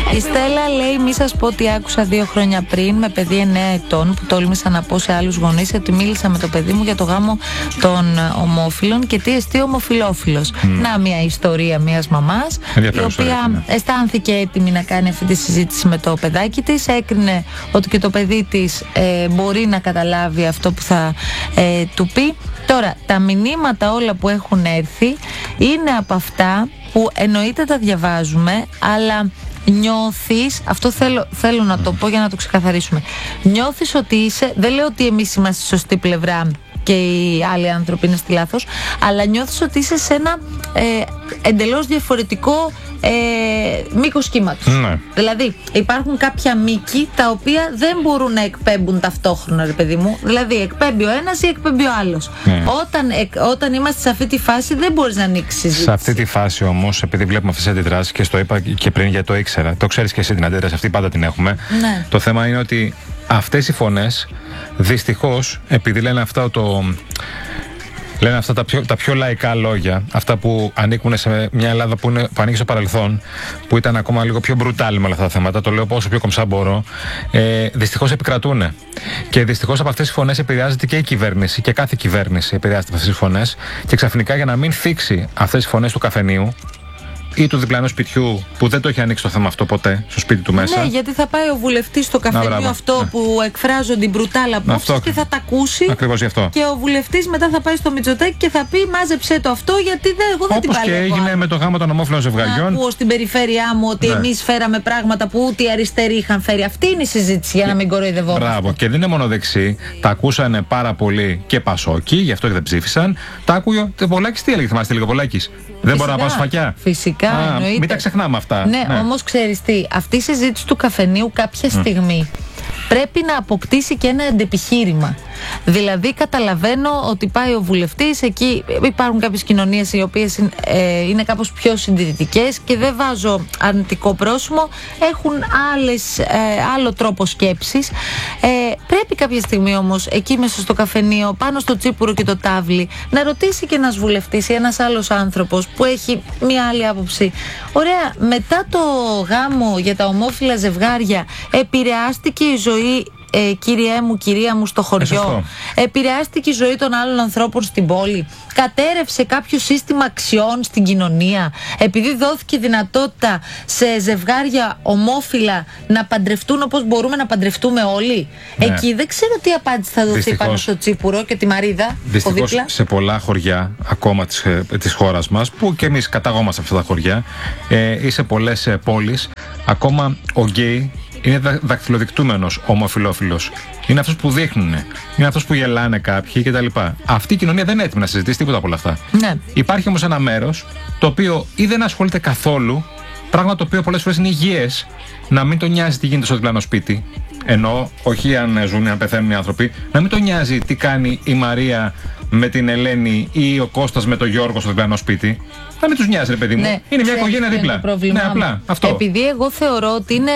Η Στέλλα λέει: μη σας πω ότι άκουσα 2 χρόνια πριν με παιδί 9 ετών που τόλμησα να πω σε άλλους γονείς ότι μίλησα με το παιδί μου για το γάμο των ομόφυλων και τι εστί ομοφυλόφιλος. Να, μια ιστορία μιας μαμάς η οποία αισθάνθηκε έτοιμη να κάνει αυτή τη συζήτηση με το παιδάκι της. Έκρινε ότι και το παιδί της μπορεί να καταλάβει αυτό που θα του πει. Τώρα, τα μηνύματα όλα που έχουν έρθει είναι από αυτά που εννοείται τα διαβάζουμε, αλλά νιώθεις, αυτό θέλω να το πω για να το ξεκαθαρίσουμε, νιώθεις ότι είσαι, δεν λέω ότι εμείς είμαστε στη σωστή πλευρά και οι άλλοι άνθρωποι είναι στη λάθος, αλλά νιώθεις ότι είσαι σε ένα εντελώς διαφορετικό μήκος κύματος. Ναι. Δηλαδή υπάρχουν κάποια μήκη τα οποία δεν μπορούν να εκπέμπουν ταυτόχρονα, ρε παιδί μου. Δηλαδή εκπέμπει ο ένας ή εκπέμπει ο άλλος. Ναι. Όταν είμαστε σε αυτή τη φάση δεν μπορείς να ανοίξεις συζήτηση. Σε αυτή τη φάση όμως, επειδή βλέπουμε αυτές τις αντιδράσεις και στο είπα και πριν γιατί το ήξερα, το ξέρεις και εσύ την αντίδραση αυτή, πάντα την έχουμε. Ναι. Το θέμα είναι ότι αυτές οι φωνές δυστυχώς, επειδή λένε αυτά τα πιο λαϊκά λόγια, αυτά που ανήκουν σε μια Ελλάδα που ανήκει στο παρελθόν, που ήταν ακόμα λίγο πιο μπρουτάλη με όλα αυτά τα θέματα, το λέω όσο πιο κομψά μπορώ, δυστυχώς επικρατούν. Και δυστυχώς από αυτές τις φωνές επηρεάζεται και η κυβέρνηση, και κάθε κυβέρνηση επηρεάζεται από αυτές τις φωνές, και ξαφνικά για να μην θίξει αυτές τις φωνές του καφενείου ή του διπλανού σπιτιού που δεν το έχει ανοίξει το θέμα αυτό ποτέ στο σπίτι του μέσα. Ναι, γιατί θα πάει ο βουλευτής στο καφενείο αυτό που εκφράζονται την μπρουτάλα απόψεις και θα τα ακούσει. Ακριβώς γι' αυτό. Και ο βουλευτής μετά θα πάει στο Μητσοτάκη και θα πει: μάζεψε το αυτό, γιατί εγώ δεν την παλεύω. Όπως και έγινε με το γάμο των ομόφυλων ζευγαριών. Ακούω στην περιφέρειά μου ότι εμείς φέραμε πράγματα που ούτε οι αριστεροί είχαν φέρει. Αυτή είναι η συζήτηση, για να μην κοροϊδευόμαστε. Μπράβο. Και δεν είναι μόνο δεξί. Τα ακούσανε πάρα πολύ και Πασόκοι, γι' αυτό και δεν ψήφισαν. Τα άκουγε ο Πολάκης. Τι έλεγε, θυμάστε λίγο Πολάκης? Δεν μπορώ να πάω σφακιά. Φυσικά. Μην τα ξεχνάμε αυτά. Ναι, όμως ξέρεις τι, αυτή η συζήτηση του καφενείου κάποια στιγμή πρέπει να αποκτήσει και ένα αντεπιχείρημα. Δηλαδή καταλαβαίνω ότι πάει ο βουλευτής, εκεί υπάρχουν κάποιες κοινωνίες οι οποίες είναι κάπως πιο συντηρητικές και δεν βάζω αρνητικό πρόσημο, έχουν άλλο τρόπο σκέψης. Πρέπει κάποια στιγμή όμως εκεί μέσα στο καφενείο, πάνω στο τσίπουρο και το τάβλι, να ρωτήσει και ένας βουλευτής ή ένας άλλος άνθρωπος που έχει μια άλλη άποψη: ωραία, μετά το γάμο για τα ομόφυλα ζευγάρια επηρεάστηκε η ζωή, κυρία μου, στο χωριό? Επηρεάστηκε η ζωή των άλλων ανθρώπων στην πόλη? Κατέρευσε κάποιο σύστημα αξιών στην κοινωνία επειδή δόθηκε δυνατότητα σε ζευγάρια ομόφυλα να παντρευτούν όπως μπορούμε να παντρευτούμε όλοι? Ναι. Εκεί δεν ξέρω τι απάντηση θα δοθεί πάνω στο τσίπουρο και τη Μαρίδα. Δυστυχώς σε πολλά χωριά ακόμα της χώρας μας, που και εμείς καταγόμαστε αυτά τα χωριά, ή σε πολλές πόλεις, ακόμα ο γκέι είναι δακτυλοδεικτούμενος ομοφυλόφιλος. Είναι αυτός που δείχνουν, είναι αυτός που γελάνε κάποιοι κτλ. Αυτή η κοινωνία δεν είναι έτοιμη να συζητήσει τίποτα από όλα αυτά. Ναι. Υπάρχει όμως ένα μέρος το οποίο ή δεν ασχολείται καθόλου, πράγμα το οποίο πολλές φορές είναι υγιές, να μην τον νοιάζει τι γίνεται στο διπλανό σπίτι. Ενώ, όχι αν ζουν ή αν πεθαίνουν οι άνθρωποι, να μην τον νοιάζει τι κάνει η Μαρία με την Ελένη ή ο Κώστας με τον Γιώργο στο διπλανό σπίτι. Να μην τους νοιάζει, ρε παιδί μου. Ναι, είναι μια οικογένεια δίπλα. Ναι, απλά αυτό. Επειδή εγώ θεωρώ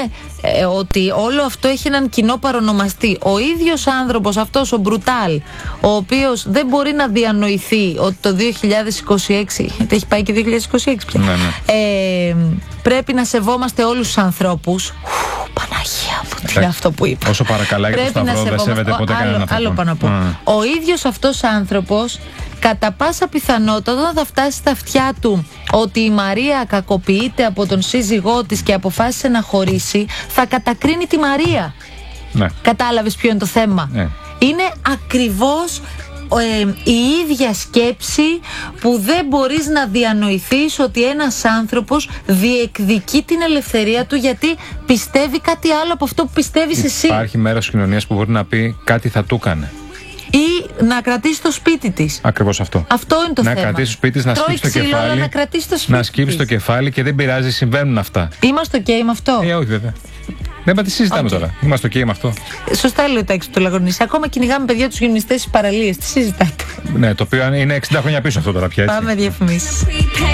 ότι όλο αυτό έχει έναν κοινό παρονομαστή. Ο ίδιος άνθρωπος αυτός, ο Μπρουτάλ, ο οποίος δεν μπορεί να διανοηθεί ότι το 2026, έχει πάει και 2026 πια, πρέπει να σεβόμαστε όλους τους ανθρώπους. Παναγία μου, τι είναι αυτό που είπα. Όσο παρακαλάει το Σταυρό, δεν σέβεται ποτέ κανέναν άνθρωπο. Άλλο πάνω να πω. Ο ίδιος αυτός άνθρωπος, κατά πάσα πιθανότητα, όταν θα φτάσει στα αυτιά του ότι η Μαρία κακοποιείται από τον σύζυγό της και αποφάσισε να χωρίσει, θα κατακρίνει τη Μαρία. Ναι. Κατάλαβες ποιο είναι το θέμα? Ναι. Είναι ακριβώς η ίδια σκέψη που δεν μπορείς να διανοηθείς, ότι ένας άνθρωπος διεκδικεί την ελευθερία του γιατί πιστεύει κάτι άλλο από αυτό που πιστεύεις εσύ. Υπάρχει μέρος της κοινωνίας που μπορεί να πει κάτι θα του έκανε. Ή να κρατήσει το σπίτι της. Ακριβώς αυτό. Αυτό είναι το θέμα. Να κρατήσει το σπίτι της, να σκύψει το κεφάλι. Να σκύψει το κεφάλι και δεν πειράζει, συμβαίνουν αυτά. Είμαστε ok με αυτό? Όχι, βέβαια. Δεν τι συζητάμε τώρα. Είμαστε ok με αυτό. Σωστά λέει ο Τάκης του Λαγωνίση. Ακόμα κυνηγάμε παιδιά τους γυμνιστές στις παραλίες. Τι συζητάτε? Ναι, το οποίο είναι 60 χρόνια πίσω αυτό τώρα πια. Πάμε διαφημίσεις.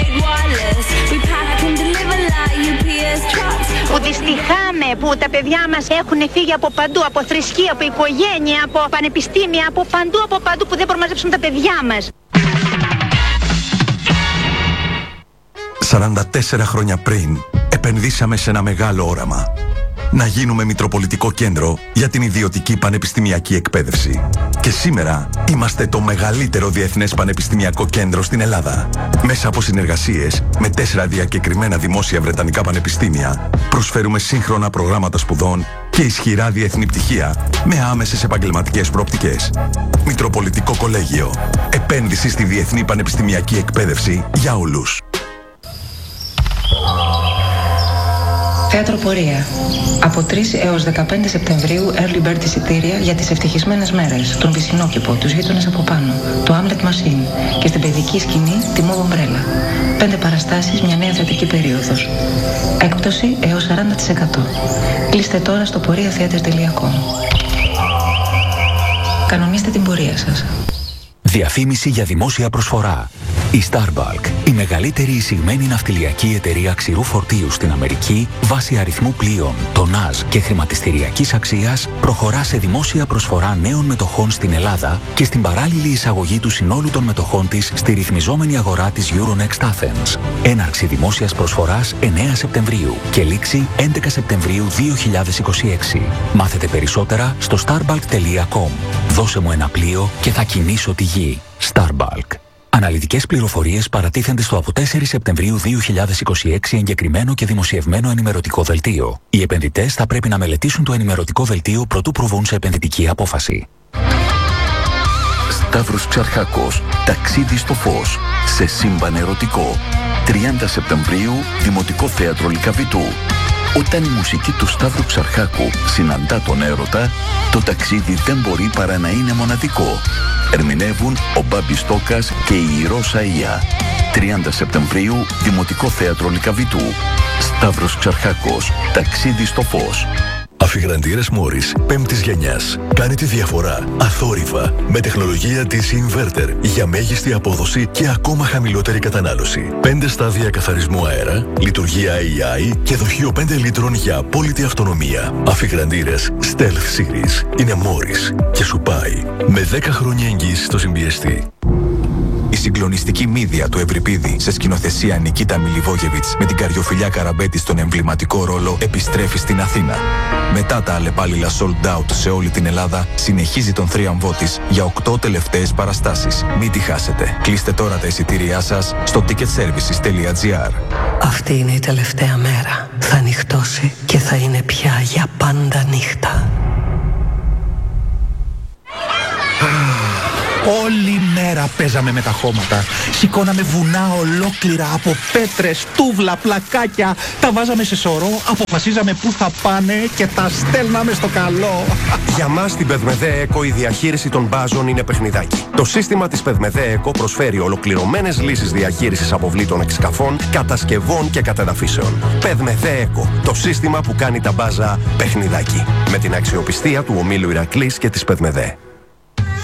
Που δυστυχάμε που τα παιδιά μας έχουν φύγει από παντού, από θρησκεία, από οικογένεια, από πανεπιστήμια, από παντού που δεν μπορούν να μαζέψουν τα παιδιά μας. 44 χρόνια πριν επενδύσαμε σε ένα μεγάλο όραμα. Να γίνουμε μητροπολιτικό κέντρο για την ιδιωτική πανεπιστημιακή εκπαίδευση. Και σήμερα είμαστε το μεγαλύτερο διεθνές πανεπιστημιακό κέντρο στην Ελλάδα. Μέσα από συνεργασίες με 4 διακεκριμένα δημόσια βρετανικά πανεπιστήμια, προσφέρουμε σύγχρονα προγράμματα σπουδών και ισχυρά διεθνή πτυχία με άμεσες επαγγελματικές προοπτικές. Μητροπολιτικό Κολέγιο. Επένδυση στη διεθνή πανεπιστημιακή εκπαίδευση για όλους. Θέατρο Πορεία. Από 3 έως 15 Σεπτεμβρίου early bird εισιτήρια για τις ευτυχισμένες μέρες, τον Βυσσινόκηπο, τους γείτονες από πάνω, το Hamlet Machine και στην παιδική σκηνή τη Move Umbrella. 5 παραστάσεις, μια νέα θεατρική περίοδος. Έκπτωση έως 40%. Κλείστε τώρα στο poriatheater.com. Κανονίστε την πορεία σας. Διαφήμιση για δημόσια προσφορά. Η Starbulk, η μεγαλύτερη εισηγμένη ναυτιλιακή εταιρεία ξηρού φορτίου στην Αμερική, βάσει αριθμού πλοίων, τονάζ και χρηματιστηριακής αξίας, προχωρά σε δημόσια προσφορά νέων μετοχών στην Ελλάδα και στην παράλληλη εισαγωγή του συνόλου των μετοχών της στη ρυθμιζόμενη αγορά της Euronext Athens. Έναρξη δημόσιας προσφοράς 9 Σεπτεμβρίου και λήξη 11 Σεπτεμβρίου 2026. Μάθετε περισσότερα στο starbulk.com. Δώσε μου ένα πλοίο και θα κινήσω τη γη. Starbulk. Αναλυτικές πληροφορίες παρατίθενται στο από 4 Σεπτεμβρίου 2026 εγκεκριμένο και δημοσιευμένο ενημερωτικό δελτίο. Οι επενδυτές θα πρέπει να μελετήσουν το ενημερωτικό δελτίο προτού προβούν σε επενδυτική απόφαση. Σταύρος Ξαρχάκος, ταξίδι στο φως, σε σύμπαν ερωτικό. 30 Σεπτεμβρίου, Δημοτικό Θέατρο Λυκαβητού. Όταν η μουσική του Σταύρου Ξαρχάκου συναντά τον έρωτα, το ταξίδι δεν μπορεί παρά να είναι μοναδικό. Ερμηνεύουν ο Μπάμπης Τόκας και η Ρώσα Ία. 30 Σεπτεμβρίου, Δημοτικό Θέατρο Λυκαβητού. Σταύρος Ξαρχάκος, ταξίδι στο φως. Αφιγραντήρες Μόρις 5ης γενιάς. Κάνει τη διαφορά αθόρυβα με τεχνολογία DC Inverter για μέγιστη απόδοση και ακόμα χαμηλότερη κατανάλωση. 5 στάδια καθαρισμού αέρα, λειτουργία AI και δοχείο 5 λίτρων για απόλυτη αυτονομία. Αφιγραντήρες Stealth Series είναι Μόρις και σου πάει με 10 χρόνια εγγύηση στο συμπιεστή. Η συγκλονιστική μύδια του Ευρυπίδη σε σκηνοθεσία Νικίτα Μιλιβόγεβιτς με την Καριοφιλιά Καραμπέτη στον εμβληματικό ρόλο επιστρέφει στην Αθήνα. Μετά τα αλλεπάλληλα sold out σε όλη την Ελλάδα, συνεχίζει τον θρίαμβό της για 8 τελευταίες παραστάσεις. Μην τη χάσετε. Κλείστε τώρα τα εισιτήριά σας στο ticketservices.gr. Αυτή είναι η τελευταία μέρα. Θα νυχτώσει και θα είναι πια για πάντα νύχτα. Όλη μέρα παίζαμε με τα χώματα. Σηκώναμε βουνά ολόκληρα από πέτρες, τούβλα, πλακάκια. Τα βάζαμε σε σωρό, αποφασίζαμε πού θα πάνε και τα στέλναμε στο καλό. Για μας στην Πεδμεδέ Εκο η διαχείριση των μπάζων είναι παιχνιδάκι. Το σύστημα της Πεδμεδέ Εκο προσφέρει ολοκληρωμένες λύσεις διαχείρισης αποβλήτων εξκαφών, κατασκευών και κατεδαφίσεων. Πεδμεδέ Εκο, το σύστημα που κάνει τα μπάζα παιχνιδάκι. Με την αξιοπιστία του ομίλου Ηρακλής και της Πεδμεδέ.